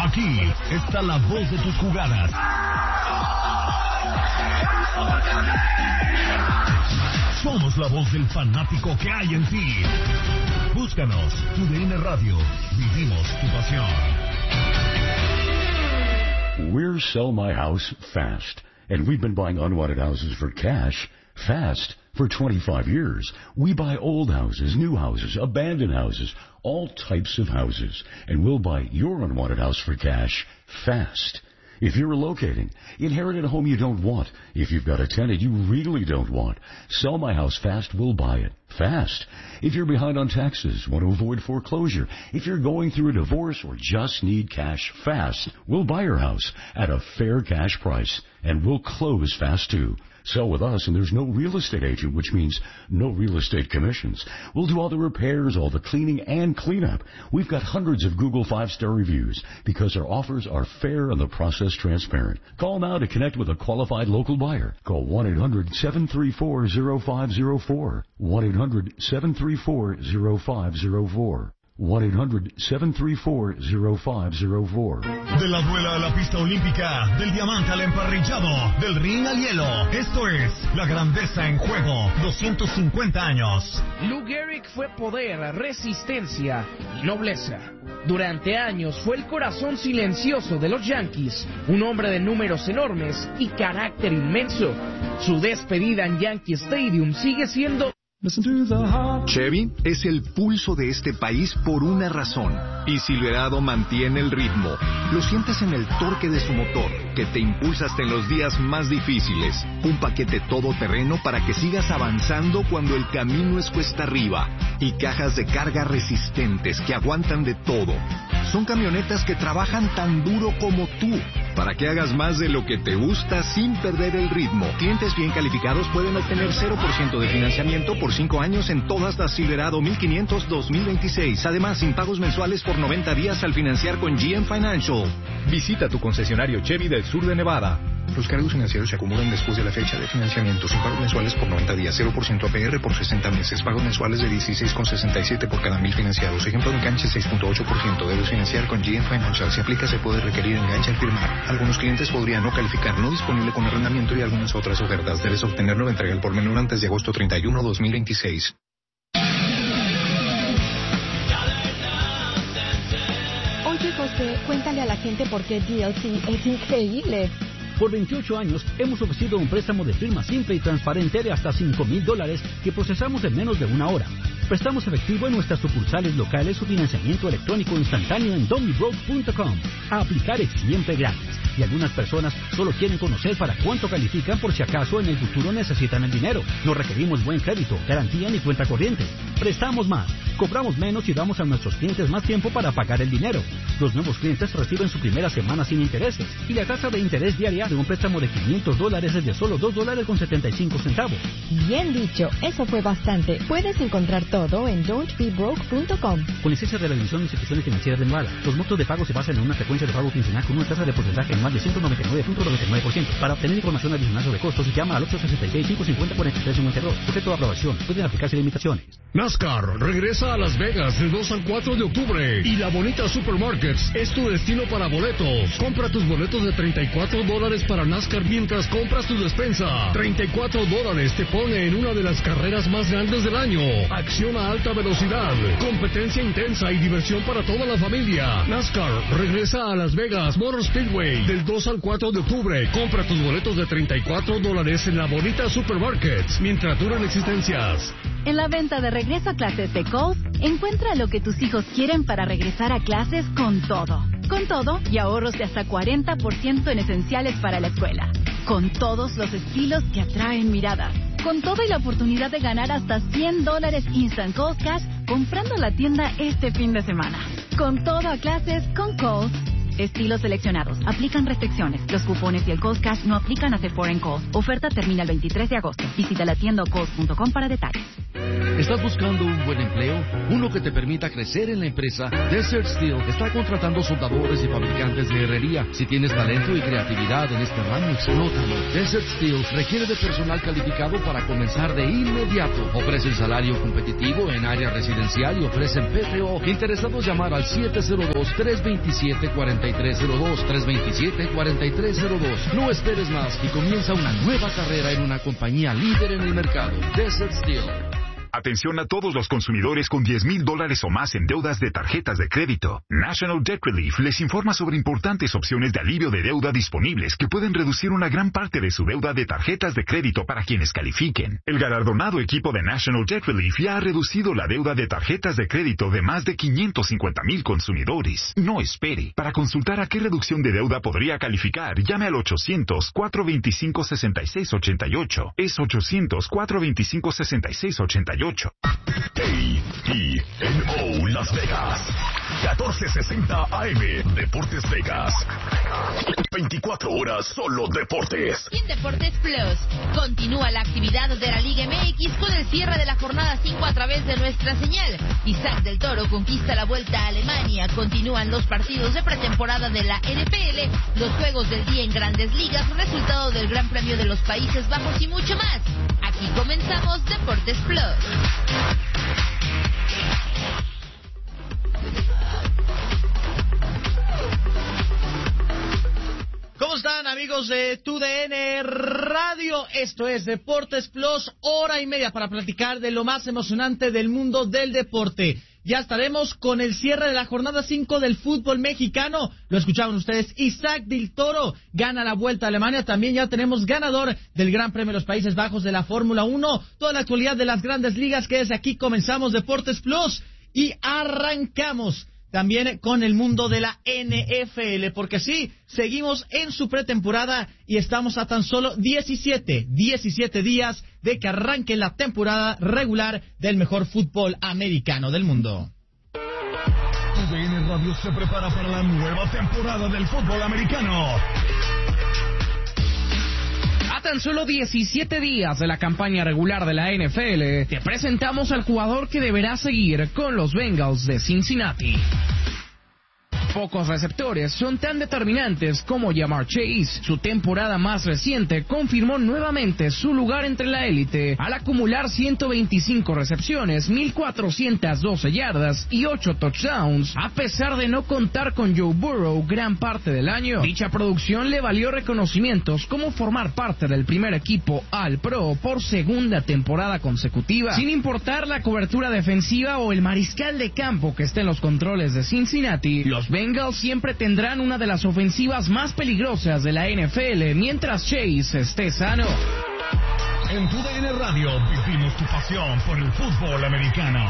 Aquí está la voz de tus jugadas. Somos la voz del fanático que hay en ti. Búscanos, TUDN Radio. Vivimos tu pasión. We're Sell My House Fast, and we've been buying unwanted houses for cash fast for 25 years. We buy old houses, new houses, abandoned houses, all types of houses, and we'll buy your unwanted house for cash fast. If you're relocating, inherited a home you don't want, if you've got a tenant you really don't want, Sell My House Fast will buy it fast. If you're behind on taxes, want to avoid foreclosure, if you're going through a divorce or just need cash fast, we'll buy your house at a fair cash price, and we'll close fast too. Sell with us, and there's no real estate agent, which means no real estate commissions. We'll do all the repairs, all the cleaning, and cleanup. We've got hundreds of Google 5-star reviews because our offers are fair and the process transparent. Call now to connect with a qualified local buyer. Call 1-800-734-0504. 1-800-734-0504. 1-800-734-0504. De la duela a la pista olímpica, del diamante al emparrillado, del ring al hielo. Esto es La Grandeza en Juego, 250 años. Lou Gehrig fue poder, resistencia y nobleza. Durante años fue el corazón silencioso de los Yankees, un hombre de números enormes y carácter inmenso. Su despedida en Yankee Stadium sigue siendo... Chevy es el pulso de este país por una razón. Y Silverado mantiene el ritmo. Lo sientes en el torque de su motor, que te impulsa hasta en los días más difíciles. Un paquete todoterreno para que sigas avanzando cuando el camino es cuesta arriba. Y cajas de carga resistentes que aguantan de todo. Son camionetas que trabajan tan duro como tú, para que hagas más de lo que te gusta sin perder el ritmo. Clientes bien calificados pueden obtener 0% de financiamiento por 5 años en todas las Silverado 1500 2026. Además, sin pagos mensuales por 90 días al financiar con GM Financial. Visita tu concesionario Chevy del sur de Nevada. Los cargos financieros se acumulan después de la fecha de financiamiento, sin pagos mensuales por 90 días, 0% APR por 60 meses, pagos mensuales de 16,67 por cada 1,000 financiados. Ejemplo de enganche 6.8%. Debes financiar con GM Financial. Si aplica, se puede requerir enganche al firmar. Algunos clientes podrían no calificar, no disponible con arrendamiento y algunas otras ofertas. Debes obtenerlo de entrega al por menor antes de agosto 31, 2026. Oye, José, cuéntale a la gente por qué DLC es increíble. Por 28 años hemos ofrecido un préstamo de firma simple y transparente de hasta $5,000 que procesamos en menos de una hora. Prestamos efectivo en nuestras sucursales locales o financiamiento electrónico instantáneo en donmybroke.com. A aplicar es siempre gratis. Y algunas personas solo quieren conocer para cuánto califican por si acaso en el futuro necesitan el dinero. No requerimos buen crédito, garantía ni cuenta corriente. Prestamos más, cobramos menos y damos a nuestros clientes más tiempo para pagar el dinero. Los nuevos clientes reciben su primera semana sin intereses. Y la tasa de interés diaria de un préstamo de $500 es de solo $2.75. Bien dicho, eso fue bastante. Puedes encontrar todo en don'tbebroke.com. Con licencia de la División de Instituciones Financieras de Nevada, los montos de pago se basan en una frecuencia de pago quincenal con una tasa de porcentaje anual de 199.99%. Para obtener información adicional sobre costos, llama al 866-550-4352. Sujeto a aprobación. Pueden aplicarse limitaciones. NASCAR regresa a Las Vegas del 2 al 4 de octubre. Y La Bonita Supermarkets es tu destino para boletos. Compra tus boletos de $34 para NASCAR mientras compras tu despensa. $34 te pone en una de las carreras más grandes del año. Acción a alta velocidad, competencia intensa y diversión para toda la familia. NASCAR regresa a Las Vegas Motor Speedway del 2 al 4 de octubre. Compra tus boletos de $34 en La Bonita Supermarkets mientras duran existencias. En la venta de regreso a clases de Kohl's, encuentra lo que tus hijos quieren para regresar a clases con todo. Con todo y ahorros de hasta 40% en esenciales para la escuela. Con todos los estilos que atraen miradas. Con todo y la oportunidad de ganar hasta $100 Instant Kohl's Cash comprando en la tienda este fin de semana. Con todo a clases con Kohl's. Estilos seleccionados. Aplican restricciones. Los cupones y el Kohl's Cash no aplican a Sephora en Kohl's. Oferta termina el 23 de agosto. Visita la tienda o kohls.com para detalles. ¿Estás buscando un buen empleo? Uno que te permita crecer en la empresa. Desert Steel está contratando soldadores y fabricantes de herrería. Si tienes talento y creatividad en este ramo, explótalo. Desert Steel requiere de personal calificado para comenzar de inmediato. Ofrecen salario competitivo en área residencial y ofrecen PTO. Interesados, llamar al 702-327-4302. 327-4302. No esperes más y comienza una nueva carrera en una compañía líder en el mercado. Desert Steel. Atención a todos los consumidores con $10,000 o más en deudas de tarjetas de crédito. National Debt Relief les informa sobre importantes opciones de alivio de deuda disponibles que pueden reducir una gran parte de su deuda de tarjetas de crédito para quienes califiquen. El galardonado equipo de National Debt Relief ya ha reducido la deuda de tarjetas de crédito de más de 550,000 consumidores. No espere. Para consultar a qué reducción de deuda podría calificar, llame al 800-425-6688. Es 800-425-6688. KENO Las Vegas 1460 AM Deportes Vegas. 24 horas solo deportes. En Deportes Plus continúa la actividad de la Liga MX con el cierre de la jornada 5 a través de nuestra señal. Isaac del Toro conquista la Vuelta a Alemania. Continúan los partidos de pretemporada de la NFL, los juegos del día en Grandes Ligas, resultado del Gran Premio de los Países Bajos y mucho más. Aquí comenzamos Deportes Plus. ¿Cómo están, amigos de TUDN Radio? Esto es Deportes Plus, hora y media para platicar de lo más emocionante del mundo del deporte. Ya estaremos con el cierre de la jornada 5 del fútbol mexicano. Lo escuchaban ustedes, Isaac del Toro gana la Vuelta a Alemania. También ya tenemos ganador del Gran Premio de los Países Bajos de la Fórmula 1. Toda la actualidad de las Grandes Ligas, que desde aquí comenzamos Deportes Plus y arrancamos también con el mundo de la NFL, porque sí, seguimos en su pretemporada y estamos a tan solo 17 días de que arranque la temporada regular del mejor fútbol americano del mundo. TUDN Radio se prepara para la nueva temporada del fútbol americano. A tan solo 17 días de la campaña regular de la NFL, te presentamos al jugador que deberá seguir con los Bengals de Cincinnati. Pocos receptores son tan determinantes como Ja'Marr Chase. Su temporada más reciente confirmó nuevamente su lugar entre la élite al acumular 125 recepciones, 1,412 yardas y 8 touchdowns, a pesar de no contar con Joe Burrow gran parte del año. Dicha producción le valió reconocimientos como formar parte del primer equipo All-Pro por segunda temporada consecutiva. Sin importar la cobertura defensiva o el mariscal de campo que esté en los controles de Cincinnati, los Bengals siempre tendrán una de las ofensivas más peligrosas de la NFL mientras Chase esté sano. En TUDN Radio vivimos tu pasión por el fútbol americano.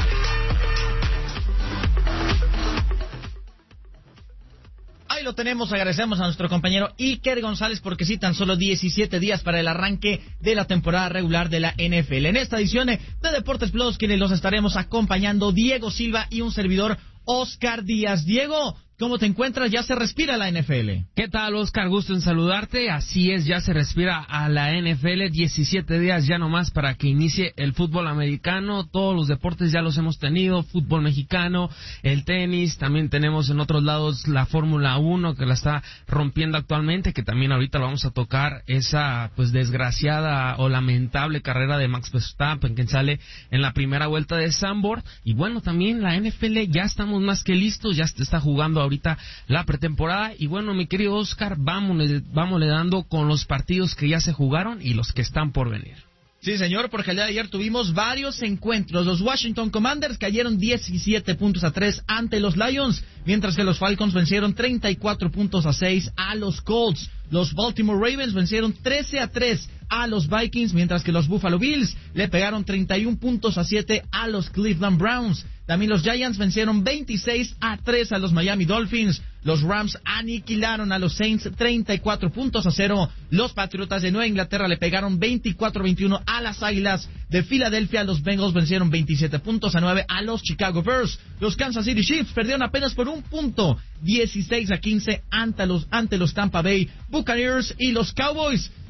Ahí lo tenemos, agradecemos a nuestro compañero Iker González porque sí, tan solo 17 días para el arranque de la temporada regular de la NFL. En esta edición de Deportes Plus, quienes los estaremos acompañando, Diego Silva y un servidor, Oscar Díaz. Diego, ¿cómo te encuentras? Ya se respira la NFL. ¿Qué tal, Oscar? Gusto en saludarte. Así es, ya se respira a la NFL. 17 días ya nomás para que inicie el fútbol americano. Todos los deportes ya los hemos tenido. Fútbol mexicano, el tenis. También tenemos en otros lados la Fórmula 1 que la está rompiendo actualmente, que también ahorita lo vamos a tocar. Esa, pues, desgraciada o lamentable carrera de Max Verstappen, que sale en la primera vuelta de Zandvoort. Y bueno, también la NFL ya estamos más que listos. Ya se está jugando ahorita la pretemporada y bueno, mi querido Oscar, vámonos dando con los partidos que ya se jugaron y los que están por venir. Sí, señor, porque el día de ayer tuvimos varios encuentros. Los Washington Commanders cayeron 17-3 ante los Lions, mientras que los Falcons vencieron 34-6 a los Colts. Los Baltimore Ravens vencieron 13-3 a los Vikings, mientras que los Buffalo Bills le pegaron 31-7 a los Cleveland Browns. También los Giants vencieron 26-3 a los Miami Dolphins. Los Rams aniquilaron a los Saints 34-0. Los Patriotas de Nueva Inglaterra le pegaron 24-21 a las Águilas de Filadelfia. Los Bengals vencieron 27-9 a los Chicago Bears. Los Kansas City Chiefs perdieron apenas por un punto, 16-15 ante los Tampa Bay Buccaneers. Y los Cowboys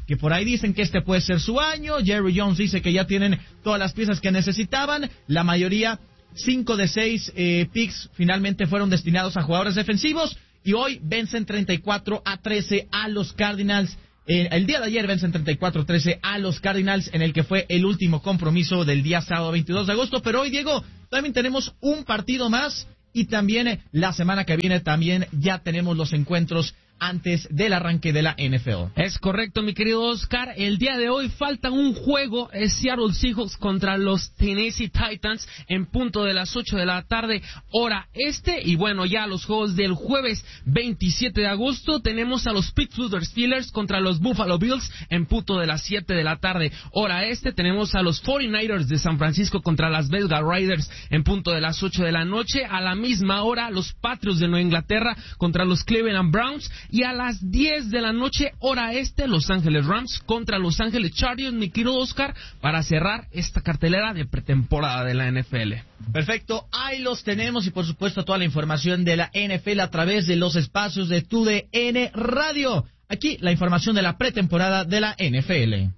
que por ahí dicen que este puede ser su año. Jerry Jones dice que ya tienen todas las piezas que necesitaban. La mayoría, 5 de 6 picks, finalmente fueron destinados a jugadores defensivos. Y hoy vencen 34-13 a los Cardinals. El día de ayer vencen 34-13 a los Cardinals, en el que fue el último compromiso del día sábado 22 de agosto. Pero hoy, Diego, también tenemos un partido más. Y también la semana que viene también ya tenemos los encuentros antes del arranque de la NFL. Es correcto, mi querido Oscar. El día de hoy falta un juego, es Seattle Seahawks contra los Tennessee Titans en punto de las 8 de la tarde, hora este. Y bueno, ya los juegos del jueves 27 de agosto tenemos a los Pittsburgh Steelers contra los Buffalo Bills en punto de las 7 de la tarde, hora este. Tenemos a los 49ers de San Francisco contra las Vegas Raiders en punto de las 8 de la noche. A la misma hora, los Patriots de Nueva Inglaterra contra los Cleveland Browns. Y a las 10 de la noche, hora este, Los Ángeles Rams contra Los Ángeles Chargers, mi querido Oscar, para cerrar esta cartelera de pretemporada de la NFL. Perfecto, ahí los tenemos y por supuesto toda la información de la NFL a través de los espacios de TUDN Radio. Aquí la información de la pretemporada de la NFL.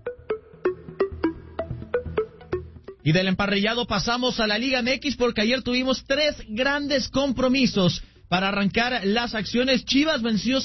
Y del emparrillado pasamos a la Liga MX porque ayer tuvimos 3 grandes compromisos. Para arrancar las acciones, Chivas venció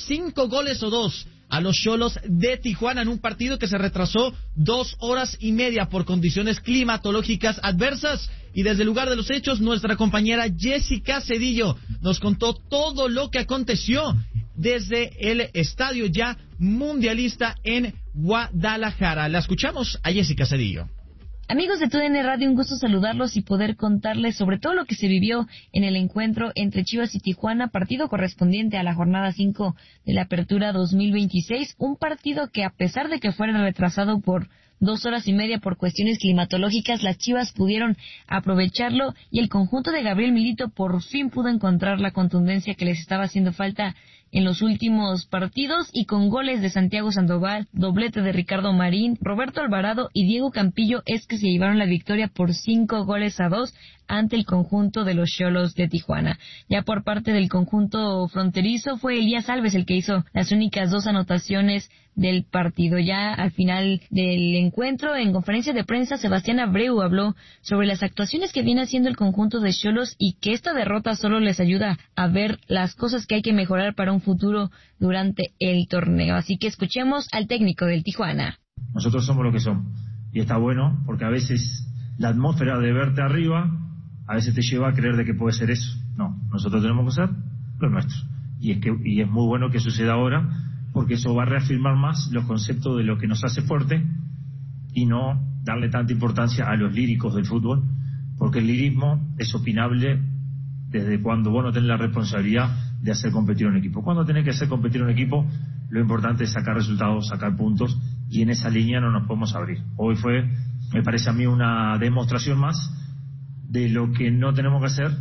5-2 a los Xolos de Tijuana en un partido que se retrasó 2 horas y media por condiciones climatológicas adversas. Y desde el lugar de los hechos, nuestra compañera Jessica Cedillo nos contó todo lo que aconteció desde el estadio ya mundialista en Guadalajara. La escuchamos a Jessica Cedillo. Amigos de TUDN Radio, un gusto saludarlos y poder contarles sobre todo lo que se vivió en el encuentro entre Chivas y Tijuana, partido correspondiente a la jornada 5 de la Apertura 2026, un partido que a pesar de que fuera retrasado por 2 horas y media por cuestiones climatológicas, las Chivas pudieron aprovecharlo y el conjunto de Gabriel Milito por fin pudo encontrar la contundencia que les estaba haciendo falta en los últimos partidos, y con goles de Santiago Sandoval, doblete de Ricardo Marín, Roberto Alvarado y Diego Campillo es que se llevaron la victoria por 5-2 ante el conjunto de los Xolos de Tijuana. Ya por parte del conjunto fronterizo fue Elías Alves el que hizo las únicas 2 anotaciones del partido. Ya al final del encuentro, en conferencia de prensa, Sebastián Abreu habló sobre las actuaciones que viene haciendo el conjunto de Xolos y que esta derrota solo les ayuda a ver las cosas que hay que mejorar para un futuro durante el torneo. Así que escuchemos al técnico del Tijuana. Nosotros somos lo que somos y está bueno porque a veces la atmósfera de verte arriba a veces te lleva a creer de que puede ser eso. No, nosotros tenemos que hacer lo nuestro y es muy bueno que suceda ahora, porque eso va a reafirmar más los conceptos de lo que nos hace fuerte y no darle tanta importancia a los líricos del fútbol, porque el lirismo es opinable desde cuando vos no tenés la responsabilidad de hacer competir un equipo. Cuando tenés que hacer competir un equipo, lo importante es sacar resultados, sacar puntos, y en esa línea no nos podemos abrir. Hoy fue, me parece a mí, una demostración más de lo que no tenemos que hacer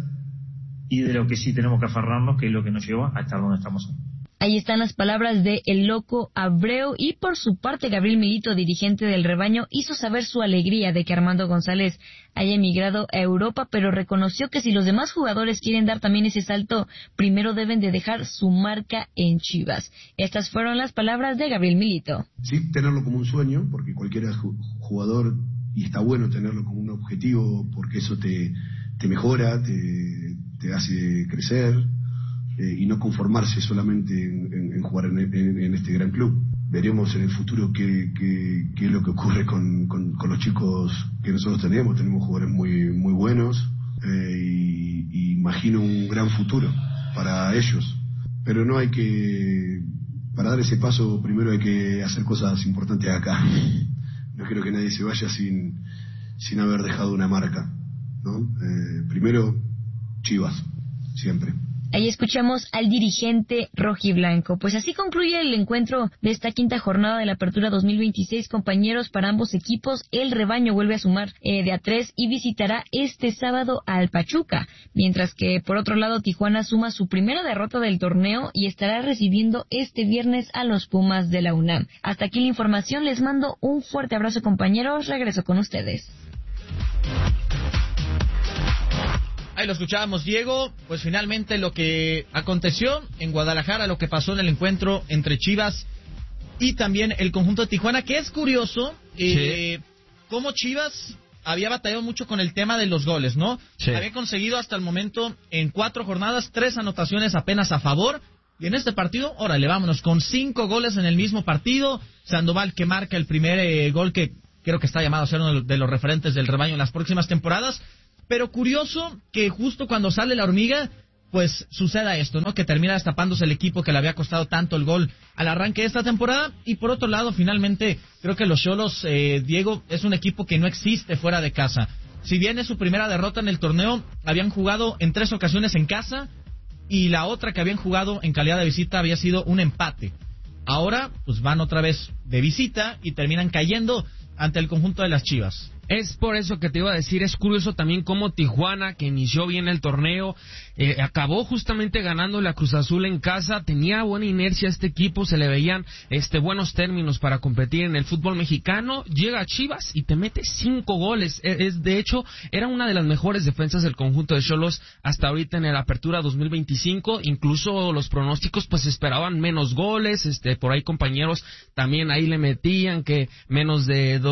y de lo que sí tenemos que aferrarnos, que es lo que nos lleva a estar donde estamos hoy. Ahí están las palabras de El Loco Abreu, y por su parte Gabriel Milito, dirigente del rebaño, hizo saber su alegría de que Armando González haya emigrado a Europa, pero reconoció que si los demás jugadores quieren dar también ese salto, primero deben de dejar su marca en Chivas. Estas fueron las palabras de Gabriel Milito. Sí, tenerlo como un sueño, porque cualquier jugador, y está bueno tenerlo como un objetivo, porque eso te mejora, te hace crecer, y no conformarse solamente en jugar en este gran club. Veremos en el futuro qué es lo que ocurre con los chicos que nosotros tenemos. Tenemos jugadores muy buenos, y imagino un gran futuro para ellos. Pero no hay que, para dar ese paso, primero hay que hacer cosas importantes acá. No quiero que nadie se vaya sin haber dejado una marca, ¿no? Primero, Chivas, siempre. Ahí escuchamos al dirigente rojiblanco. Pues así concluye el encuentro de esta quinta jornada de la Apertura 2026, compañeros, para ambos equipos. El rebaño vuelve a sumar de a 3 y visitará este sábado al Pachuca, mientras que por otro lado Tijuana suma su primera derrota del torneo y estará recibiendo este viernes a los Pumas de la UNAM. Hasta aquí la información, les mando un fuerte abrazo, compañeros, regreso con ustedes. Ahí lo escuchábamos, Diego. Pues finalmente lo que aconteció en Guadalajara, lo que pasó en el encuentro entre Chivas y también el conjunto de Tijuana, que es curioso cómo Chivas había batallado mucho con el tema de los goles, ¿no? Sí. Había conseguido hasta el momento en 4 jornadas 3 anotaciones apenas a favor, y en este partido, órale, vámonos, con 5 goles en el mismo partido. Sandoval que marca el primer gol, que creo que está llamado a ser uno de los referentes del rebaño en las próximas temporadas. Pero curioso que justo cuando sale la hormiga, pues suceda esto, ¿no? Que termina destapándose el equipo que le había costado tanto el gol al arranque de esta temporada. Y por otro lado, finalmente, creo que los Xolos, Diego, es un equipo que no existe fuera de casa. Si bien es su primera derrota en el torneo, habían jugado en 3 ocasiones en casa, y la otra que habían jugado en calidad de visita había sido un empate. Ahora, pues van otra vez de visita y terminan cayendo ante el conjunto de las Chivas. Es por eso que te iba a decir, es curioso también cómo Tijuana, que inició bien el torneo, acabó justamente ganándole a Cruz Azul en casa. Tenía buena inercia este equipo, se le veían buenos términos para competir en el fútbol mexicano. Llega a Chivas y te mete 5 goles. De hecho, era una de las mejores defensas del conjunto de Xolos hasta ahorita en la Apertura 2025. Incluso los pronósticos pues esperaban menos goles. Por ahí compañeros también ahí le metían que menos de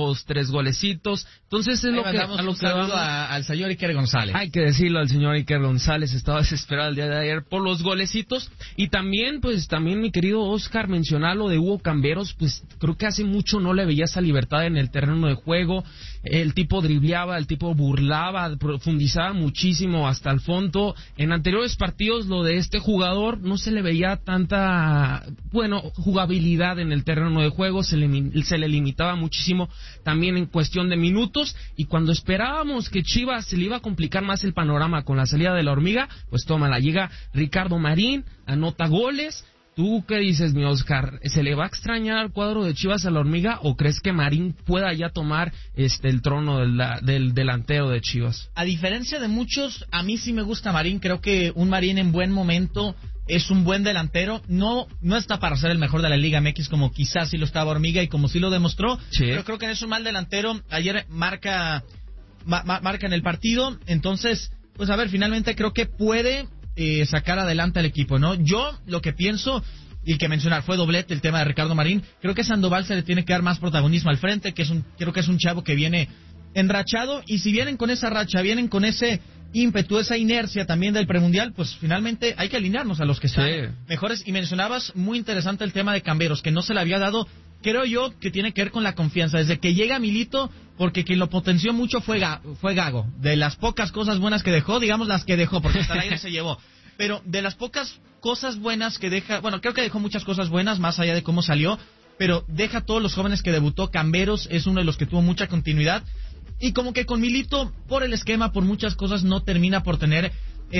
3 golecitos. Entonces es lo que a lo que vamos al señor Iker González. Hay que decirlo al señor Iker González, estaba desesperado el día de ayer por los golecitos. Y también mi querido Oscar, mencionar lo de Hugo Camberos, pues creo que hace mucho no le veía esa libertad en el terreno de juego. El tipo dribleaba, el tipo burlaba, profundizaba muchísimo hasta el fondo. En anteriores partidos lo de este jugador no se le veía tanta jugabilidad en el terreno de juego, se le limitaba muchísimo también en cuestión de minutos, y cuando esperábamos que Chivas se le iba a complicar más el panorama con la salida de la hormiga, pues tómala, llega Ricardo Marín, anota goles. ¿Tú qué dices, mi Oscar? ¿Se le va a extrañar al cuadro de Chivas a la hormiga o crees que Marín pueda ya tomar el trono del delantero de Chivas? A diferencia de muchos, a mí sí me gusta Marín. Creo que un Marín en buen momento es un buen delantero. No está para ser el mejor de la Liga MX como quizás sí lo estaba Hormiga y como sí lo demostró. Sí. Pero creo que es un mal delantero. Ayer marca en el partido. Entonces, pues a ver, finalmente creo que puede sacar adelante al equipo, ¿no? Yo lo que pienso, y que mencionar, fue doblete el tema de Ricardo Marín. Creo que Sandoval se le tiene que dar más protagonismo al frente, creo que es un chavo que viene enrachado, y si vienen con esa racha, vienen con ese ímpetu, esa inercia también del premundial, pues finalmente hay que alinearnos a los que están mejores. Y mencionabas muy interesante el tema de Camberos, que no se le había dado. Creo yo que tiene que ver con la confianza. Desde que llega Milito, porque quien lo potenció mucho fue Gago. De las pocas cosas buenas que dejó, digamos las que dejó, porque hasta el aire se llevó. Pero de las pocas cosas buenas que deja, creo que dejó muchas cosas buenas, más allá de cómo salió, pero deja a todos los jóvenes que debutó. Camberos es uno de los que tuvo mucha continuidad. Y como que con Milito, por el esquema, por muchas cosas, no termina por tener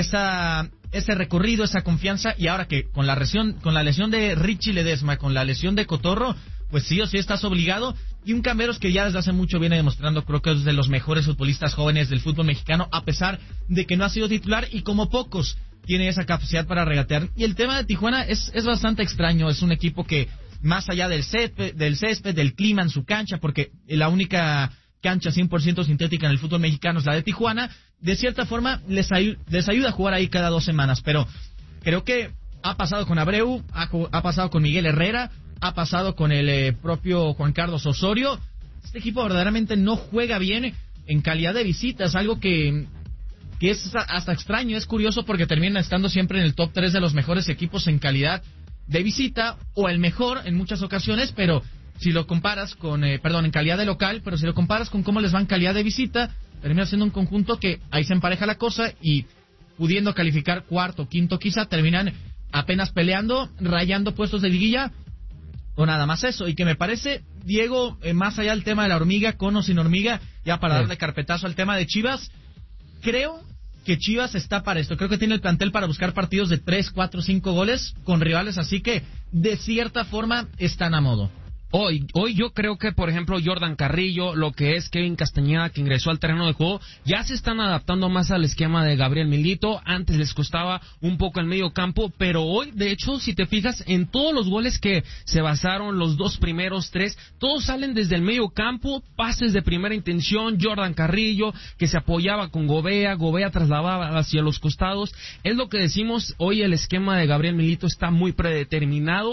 ese recorrido, esa confianza. Y ahora que con la lesión de Richie Ledesma, con la lesión de Cotorro, pues sí o sí estás obligado. Y un Camberos que ya desde hace mucho viene demostrando, creo que es de los mejores futbolistas jóvenes del fútbol mexicano, a pesar de que no ha sido titular y como pocos tiene esa capacidad para regatear. Y el tema de Tijuana es bastante extraño. Es un equipo que, más allá del césped, del clima en su cancha, porque la única cancha 100% sintética en el fútbol mexicano es la de Tijuana, de cierta forma les ayuda a jugar ahí cada 2 semanas. Pero creo que ha pasado con Abreu, ha pasado con Miguel Herrera, ha pasado con el propio Juan Carlos Osorio. Este equipo verdaderamente no juega bien en calidad de visita. Es algo que es hasta extraño, es curioso, porque termina estando siempre en el top 3 de los mejores equipos en calidad de visita, o el mejor en muchas ocasiones, pero si lo comparas con, en calidad de local, pero si lo comparas con cómo les va en calidad de visita, termina siendo un conjunto que ahí se empareja la cosa, y pudiendo calificar cuarto, quinto quizá, terminan apenas peleando, rayando puestos de liguilla, o nada más eso. Y que me parece, Diego, más allá del tema de la hormiga, con o sin hormiga, ya para darle carpetazo al tema de Chivas, creo que Chivas está para esto. Creo que tiene el plantel para buscar partidos de 3, 4, 5 goles con rivales, así que de cierta forma están a modo. Hoy yo creo que, por ejemplo, Jordan Carrillo, lo que es Kevin Castañeda, que ingresó al terreno de juego, ya se están adaptando más al esquema de Gabriel Milito. Antes les costaba un poco el medio campo, pero hoy, de hecho, si te fijas, en todos los goles que se basaron, los 2 primeros, 3, todos salen desde el medio campo, pases de primera intención. Jordan Carrillo, que se apoyaba con Gobea trasladaba hacia los costados. Es lo que decimos, hoy el esquema de Gabriel Milito está muy predeterminado.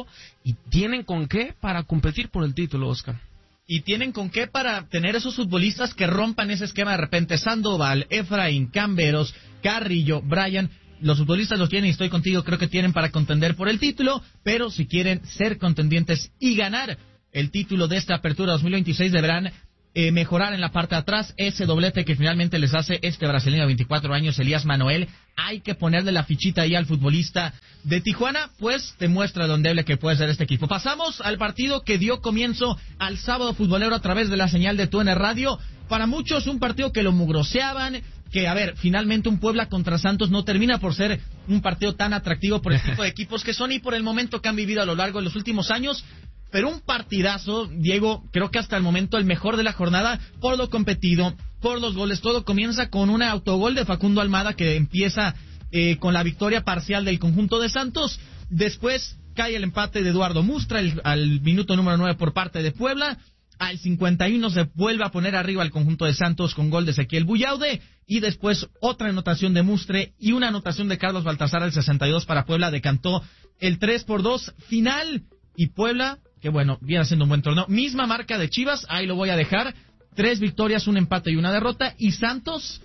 y tienen con qué para competir por el título, Oscar. Y tienen con qué para tener esos futbolistas que rompan ese esquema de repente. Sandoval, Efraín, Camberos, Carrillo, Brian. Los futbolistas los tienen y estoy contigo, creo que tienen para contender por el título, pero si quieren ser contendientes y ganar el título de esta apertura 2026 deberán mejorar en la parte de atrás. Ese doblete que finalmente les hace este brasileño de 24 años, Elías Manuel, hay que ponerle la fichita ahí al futbolista de Tijuana, pues demuestra lo endeble que puede ser este equipo. Pasamos al partido que dio comienzo al sábado futbolero a través de la señal de TUDN Radio. Para muchos un partido que lo mugroseaban, que, a ver, finalmente un Puebla contra Santos no termina por ser un partido tan atractivo por el tipo de equipos que son y por el momento que han vivido a lo largo de los últimos años. Pero un partidazo, Diego, creo que hasta el momento el mejor de la jornada por lo competido, por los goles. Todo comienza con un autogol de Facundo Almada que empieza con la victoria parcial del conjunto de Santos. Después cae el empate de Eduardo Mustra al minuto número 9 por parte de Puebla. Al 51 se vuelve a poner arriba el conjunto de Santos con gol de Ezequiel Buyaude. Y después otra anotación de Mustre y una anotación de Carlos Baltazar al 62 para Puebla. Decantó el 3-2 final. Y Puebla, que bueno, viene haciendo un buen torneo. Misma marca de Chivas, ahí lo voy a dejar. 3 victorias, un empate y una derrota. Y Santos,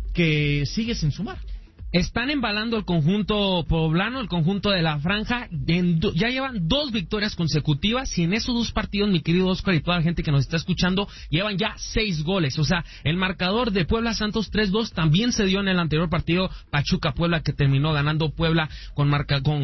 que sigue sin sumar. Están embalando el conjunto poblano, el conjunto de la franja. Ya llevan 2 victorias consecutivas y en esos 2 partidos, mi querido Oscar y toda la gente que nos está escuchando, llevan ya 6 goles. O sea, el marcador de Puebla-Santos 3-2 también se dio en el anterior partido Pachuca-Puebla, que terminó ganando Puebla con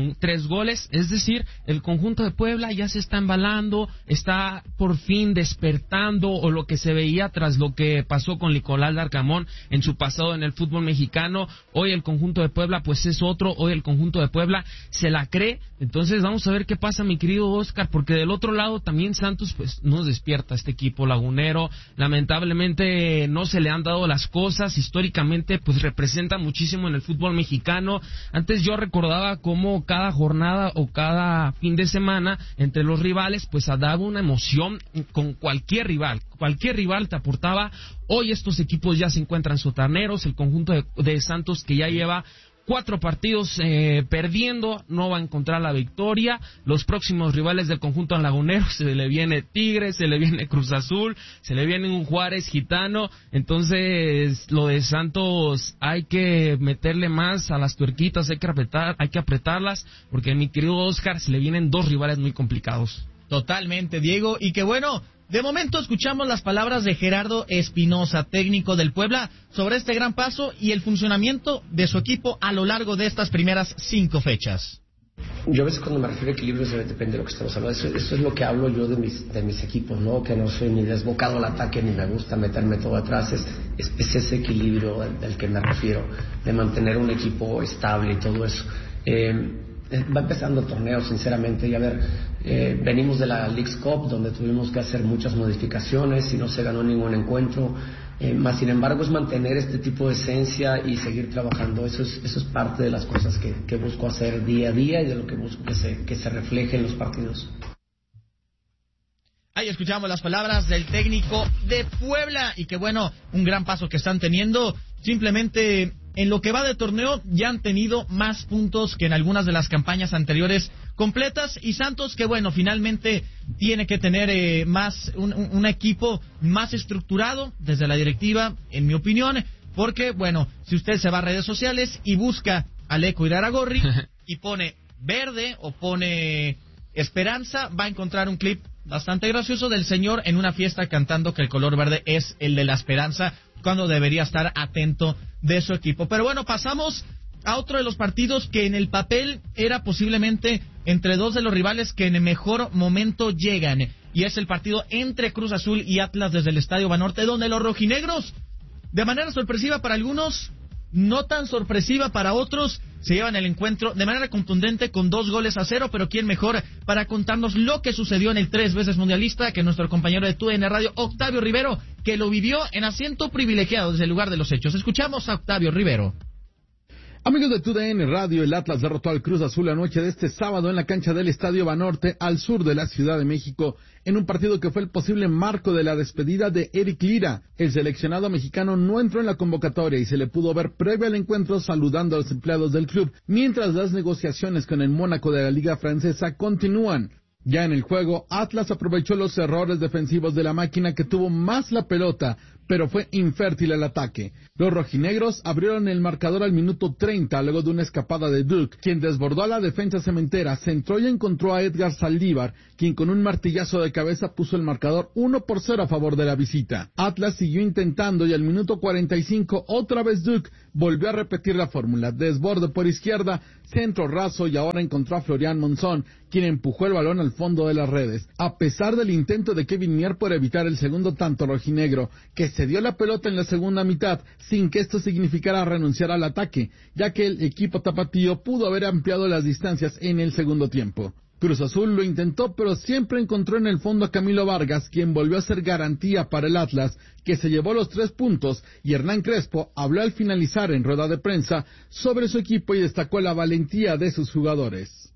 3 goles. Es decir, el conjunto de Puebla ya se está embalando, está por fin despertando, o lo que se veía tras lo que pasó con Nicolás Larcamón en su pasado en el fútbol mexicano. Hoy el conjunto de Puebla pues es otro, hoy el conjunto de Puebla se la cree. Entonces vamos a ver qué pasa, mi querido Oscar, porque del otro lado también Santos pues nos despierta este equipo lagunero. Lamentablemente no se le han dado las cosas, históricamente pues representa muchísimo en el fútbol mexicano. Antes yo recordaba cómo cada jornada o cada fin de semana entre los rivales pues daba una emoción con cualquier rival te aportaba. Hoy estos equipos ya se encuentran sotaneros. El conjunto de Santos, que ya lleva 4 partidos perdiendo, no va a encontrar la victoria. Los próximos rivales del conjunto lagunero, se le viene Tigres, se le viene Cruz Azul, se le viene un Juárez gitano. Entonces lo de Santos hay que meterle más a las tuerquitas, hay que apretarlas, porque mi querido Oscar, se le vienen 2 rivales muy complicados. Totalmente, Diego, y que bueno, de momento escuchamos las palabras de Gerardo Espinoza, técnico del Puebla, sobre este gran paso y el funcionamiento de su equipo a lo largo de estas primeras 5 fechas. Yo a veces cuando me refiero a equilibrio depende de lo que estamos hablando. Eso es lo que hablo yo de mis equipos, ¿no? Que no soy ni desbocado al ataque, ni me gusta meterme todo atrás. Es ese equilibrio del que me refiero, de mantener un equipo estable y todo eso. Va empezando el torneo, sinceramente, y a ver, venimos de la Leagues Cup, donde tuvimos que hacer muchas modificaciones y no se ganó ningún encuentro, más sin embargo es mantener este tipo de esencia y seguir trabajando. Eso es parte de las cosas que busco hacer día a día y de lo que busco que se refleje en los partidos. Ahí escuchamos las palabras del técnico de Puebla y que bueno, un gran paso que están teniendo. Simplemente en lo que va de torneo ya han tenido más puntos que en algunas de las campañas anteriores completas, y Santos, que bueno, finalmente tiene que tener más un equipo más estructurado desde la directiva, en mi opinión, porque bueno, si usted se va a redes sociales y busca a Leco Iraragorri y pone verde o pone esperanza, va a encontrar un clip bastante gracioso del señor en una fiesta cantando que el color verde es el de la esperanza, cuando debería estar atento de su equipo. Pero bueno, pasamos a otro de los partidos que en el papel era posiblemente entre 2 de los rivales que en el mejor momento llegan, y es el partido entre Cruz Azul y Atlas desde el Estadio Banorte, donde los rojinegros, de manera sorpresiva para algunos, no tan sorpresiva para otros, se llevan el encuentro de manera contundente con 2-0, pero quién mejor para contarnos lo que sucedió en el 3 veces mundialista que nuestro compañero de TUDN Radio, Octavio Rivero, que lo vivió en asiento privilegiado desde el lugar de los hechos. Escuchamos a Octavio Rivero. Amigos de TUDN Radio, el Atlas derrotó al Cruz Azul la noche de este sábado en la cancha del Estadio Banorte, al sur de la Ciudad de México, en un partido que fue el posible marco de la despedida de Eric Lira. El seleccionado mexicano no entró en la convocatoria y se le pudo ver previo al encuentro saludando a los empleados del club, mientras las negociaciones con el Mónaco de la Liga Francesa continúan. Ya en el juego, Atlas aprovechó los errores defensivos de la máquina, que tuvo más la pelota, pero fue infértil el ataque. Los rojinegros abrieron el marcador al minuto 30, luego de una escapada de Duke, quien desbordó a la defensa cementera, centró y encontró a Edgar Saldívar, quien con un martillazo de cabeza puso el marcador 1-0 a favor de la visita. Atlas siguió intentando y al minuto 45, otra vez Duke volvió a repetir la fórmula: desborde por izquierda, centro raso, y ahora encontró a Florian Monzón, quien empujó el balón al fondo de las redes. A pesar del intento de Kevin Mier por evitar el segundo tanto rojinegro, que cedió la pelota en la segunda mitad, sin que esto significara renunciar al ataque, ya que el equipo tapatío pudo haber ampliado las distancias en el segundo tiempo. Cruz Azul lo intentó, pero siempre encontró en el fondo a Camilo Vargas, quien volvió a ser garantía para el Atlas, que se llevó los 3 puntos, y Hernán Crespo habló al finalizar en rueda de prensa sobre su equipo y destacó la valentía de sus jugadores.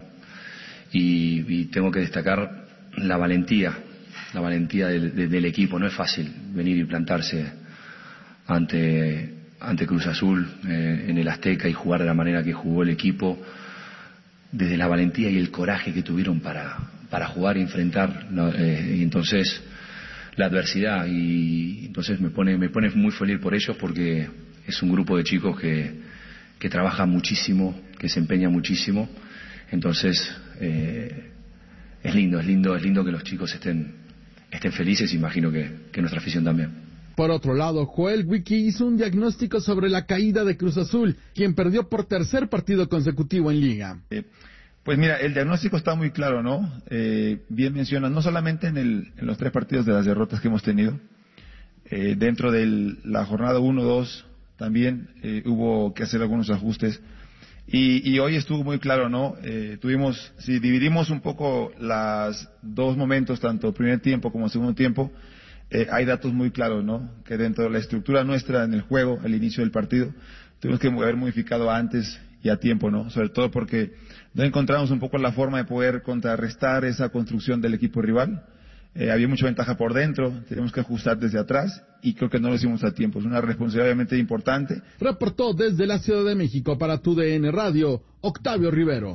Y tengo que destacar la valentía del equipo. No es fácil venir y plantarse ante Cruz Azul en el Azteca y jugar de la manera que jugó el equipo, desde la valentía y el coraje que tuvieron para jugar y enfrentar, y entonces la adversidad, y entonces me pone muy feliz por ellos, porque es un grupo de chicos que trabaja muchísimo, que se empeña muchísimo. Entonces es lindo que los chicos estén felices, imagino que nuestra afición también. Por otro lado, Joel Wiki hizo un diagnóstico sobre la caída de Cruz Azul, quien perdió por tercer partido consecutivo en Liga. Pues mira, el diagnóstico está muy claro, ¿no? Bien mencionas, no solamente en los 3 partidos de las derrotas que hemos tenido, dentro de la jornada 1-2 también hubo que hacer algunos ajustes, y hoy estuvo muy claro, ¿no? Si dividimos un poco los 2 momentos, tanto primer tiempo como segundo tiempo, hay datos muy claros, ¿no? Que dentro de la estructura nuestra en el juego, al inicio del partido, tuvimos que haber modificado antes y a tiempo, ¿no? Sobre todo porque no encontramos un poco la forma de poder contrarrestar esa construcción del equipo rival. Había mucha ventaja por dentro, tenemos que ajustar desde atrás, y creo que no lo hicimos a tiempo. Es una responsabilidad obviamente importante. Reportó desde la Ciudad de México para TUDN Radio, Octavio Rivero.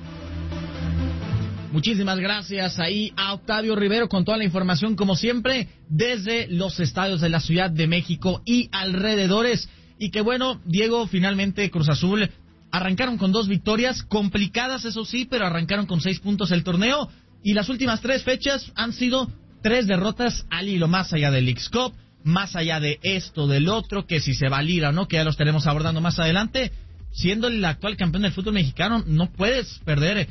Muchísimas gracias ahí a Octavio Rivero con toda la información, como siempre, desde los estadios de la Ciudad de México y alrededores. Y que bueno, Diego, finalmente Cruz Azul arrancaron con 2 victorias, complicadas eso sí, pero arrancaron con 6 puntos el torneo, y las últimas 3 fechas han sido 3 derrotas al hilo, más allá del Leagues Cup, más allá de esto, del otro, que si se va a Lira o no, que ya los estaremos abordando más adelante. Siendo el actual campeón del fútbol mexicano, no puedes perder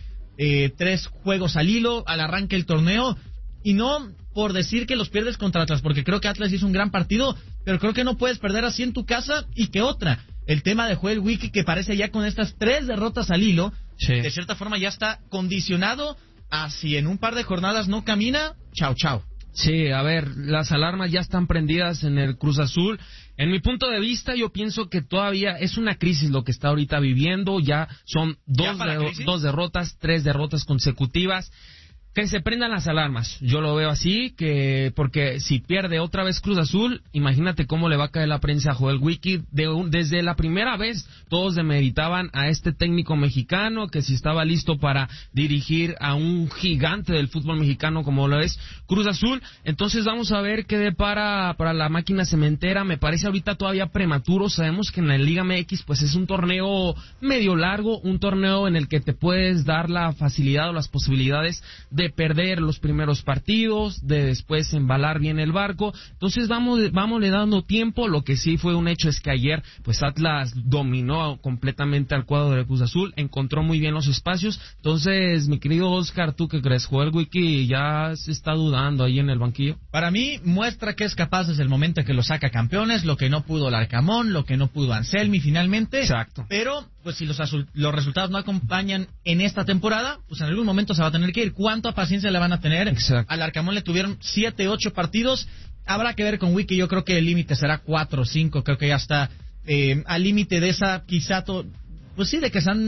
3 juegos al hilo al arranque del torneo, y no por decir que los pierdes contra Atlas, porque creo que Atlas hizo un gran partido, pero creo que no puedes perder así en tu casa. Y que otra, el tema de Joel Wiki, que parece ya con estas 3 derrotas al hilo, sí, de cierta forma ya está condicionado a si en un par de jornadas no camina, chao. Sí, a ver, las alarmas ya están prendidas en el Cruz Azul. En mi punto de vista, yo pienso que todavía es una crisis lo que está ahorita viviendo. Ya son 2 derrotas, 3 derrotas consecutivas. Que se prendan las alarmas. Yo lo veo así, porque si pierde otra vez Cruz Azul, imagínate cómo le va a caer la prensa a Joel Wiki. Desde la primera vez todos demeritaban a este técnico mexicano, que si estaba listo para dirigir a un gigante del fútbol mexicano como lo es Cruz Azul. Entonces vamos a ver qué depara para la máquina cementera. Me parece ahorita todavía prematuro. Sabemos que en la Liga MX pues es un torneo medio largo, un torneo en el que te puedes dar la facilidad o las posibilidades de perder los primeros partidos, de después embalar bien el barco. Entonces vámosle dando tiempo. Lo que sí fue un hecho es que ayer pues Atlas dominó completamente al cuadro de Cruz Azul, encontró muy bien los espacios. Entonces, mi querido Oscar, ¿tú qué crees? Joel Wiki ya se está dudando ahí en el banquillo. Para mí muestra que es capaz desde el momento en que lo saca campeones, lo que no pudo Larcamón, lo que no pudo Anselmi finalmente. Exacto. Pero pues si los resultados no acompañan en esta temporada, pues en algún momento se va a tener que ir. ¿Cuánta paciencia le van a tener? Exacto. Al Larcamón le tuvieron 7, 8 partidos. Habrá que ver con Wiki. Yo creo que el límite será 4 o 5. Creo que ya está al límite de esa, quizá, pues sí, de que se han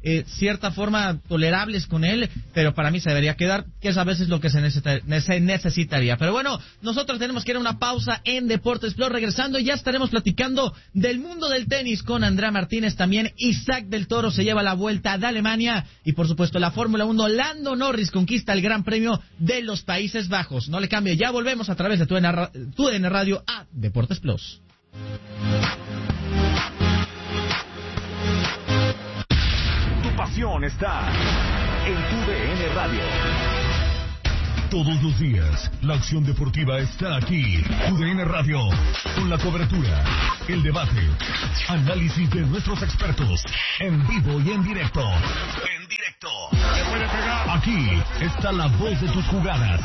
cierta forma tolerables con él, pero para mí se debería quedar, que es a veces lo que se necesitaría. Pero bueno, nosotros tenemos que ir a una pausa en Deportes Plus. Regresando, ya estaremos platicando del mundo del tenis con Andrea Martínez. También Isaac del Toro se lleva la vuelta de Alemania, y por supuesto la Fórmula 1, Lando Norris conquista el Gran Premio de los Países Bajos. No le cambie, ya volvemos a través de TUDN Radio a Deportes Plus. Pasión está en TUDN Radio. Todos los días, la acción deportiva está aquí. TUDN Radio, con la cobertura, el debate, análisis de nuestros expertos, en vivo y en directo. En directo. Aquí está la voz de tus jugadas.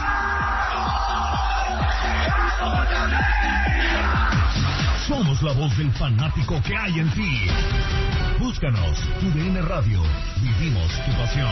Somos la voz del fanático que hay en ti. Búscanos, TUDN Radio. Vivimos tu pasión.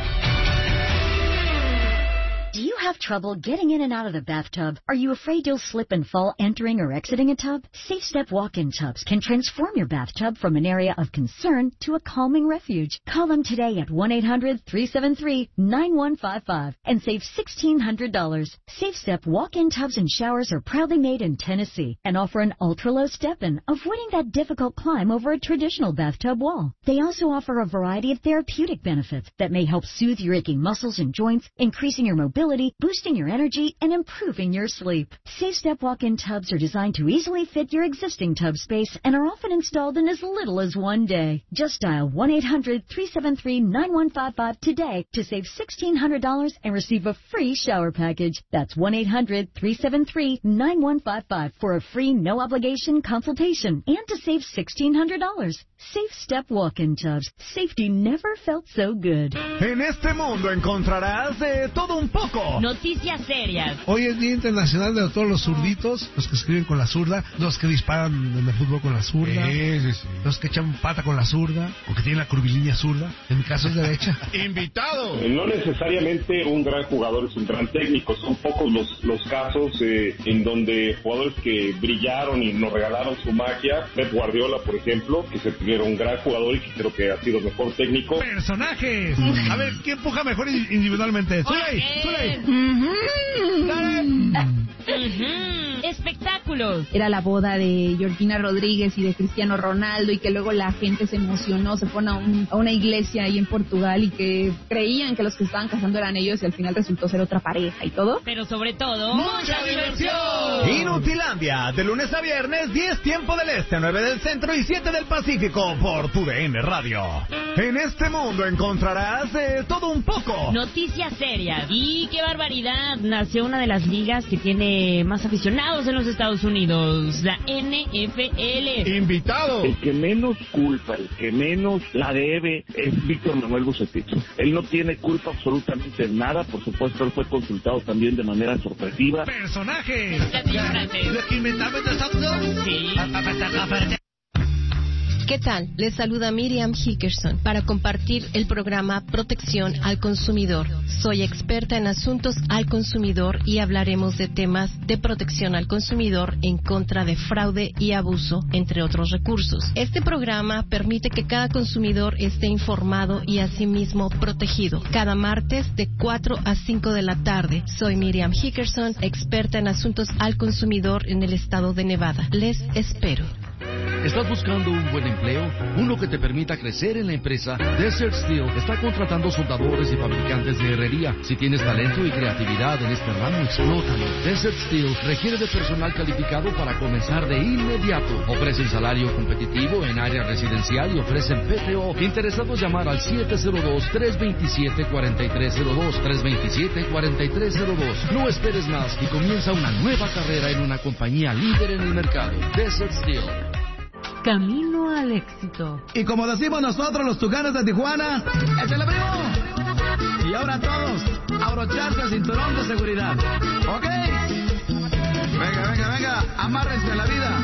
Do you have trouble getting in and out of the bathtub? Are you afraid you'll slip and fall entering or exiting a tub? Safe Step walk-in tubs can transform your bathtub from an area of concern to a calming refuge. Call them today at 1-800-373-9155 and save $1,600. Safe Step walk-in tubs and showers are proudly made in Tennessee and offer an ultra-low step-in, avoiding that difficult climb over a traditional bathtub wall. They also offer a variety of therapeutic benefits that may help soothe your aching muscles and joints, increasing your mobility, boosting your energy, and improving your sleep. Safe Step walk-in tubs are designed to easily fit your existing tub space and are often installed in as little as one day. Just dial 1-800-373-9155 today to save $1,600 and receive a free shower package. That's 1-800-373-9155 for a free no-obligation consultation and to save $1,600. Safe Step walk-in tubs. Safety never felt so good. En este mundo encontrarás de todo un poco. Noticias serias. Hoy es Día Internacional de todos los zurditos, los que escriben con la zurda, los que disparan en el fútbol con la zurda, los que echan pata con la zurda, o que tienen la curvilínea zurda. En mi caso es derecha. ¡Invitado! No necesariamente un gran jugador es un gran técnico. Son pocos los casos en donde jugadores que brillaron y nos regalaron su magia. Pep Guardiola, por ejemplo, que se era un gran jugador y que creo que ha sido mejor técnico. ¡Personajes! A ver, ¿quién empuja mejor individualmente? ¡Zuley! Espectáculos. Era la boda de Georgina Rodríguez y de Cristiano Ronaldo, y que luego la gente se emocionó, se fueron a una iglesia ahí en Portugal y que creían que los que estaban casando eran ellos y al final resultó ser otra pareja y todo. Pero sobre todo, ¡mucha diversión! Inutilandia, de lunes a viernes, 10 tiempo del este, 9 del centro y 7 del Pacífico por TUDN Radio. En este mundo encontrarás de todo un poco. Noticias serias. Y qué barbaridad, nació una de las ligas que tiene más aficionados en los Estados Unidos, la NFL. ¡Invitado! El que menos culpa, el que menos la debe es Víctor Manuel Bucetich. Él no tiene culpa absolutamente en nada, por supuesto él fue consultado también de manera sorpresiva. ¡Personajes! ¿Lo que inventamos nosotros? Sí. ¿Qué tal? Les saluda Miriam Hickerson para compartir el programa Protección al Consumidor. Soy experta en asuntos al consumidor y hablaremos de temas de protección al consumidor en contra de fraude y abuso, entre otros recursos. Este programa permite que cada consumidor esté informado y asimismo protegido. Cada martes de 4 a 5 de la tarde. Soy Miriam Hickerson, experta en asuntos al consumidor en el estado de Nevada. Les espero. ¿Estás buscando un buen empleo? Uno que te permita crecer en la empresa. Desert Steel está contratando soldadores y fabricantes de herrería. Si tienes talento y creatividad en este ramo, explótalo. Desert Steel requiere de personal calificado para comenzar de inmediato. Ofrecen salario competitivo en área residencial y ofrecen PTO. Interesados, llamar al 702-327-4302. 327-4302. No esperes más y comienza una nueva carrera en una compañía líder en el mercado. Desert Steel. Camino al éxito. Y como decimos nosotros los Tucanes de Tijuana, ¡échale, primo! Y ahora todos, abrocharse el cinturón de seguridad. ¿Ok? Venga, amárrense a la vida.